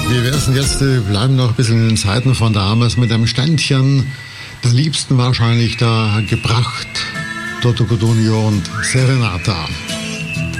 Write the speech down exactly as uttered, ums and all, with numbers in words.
Wie wär's denn jetzt? Wir bleiben noch ein bisschen in den Zeiten von damals mit einem Ständchen der Liebsten wahrscheinlich da gebracht. Toto Cutugno und Serenata.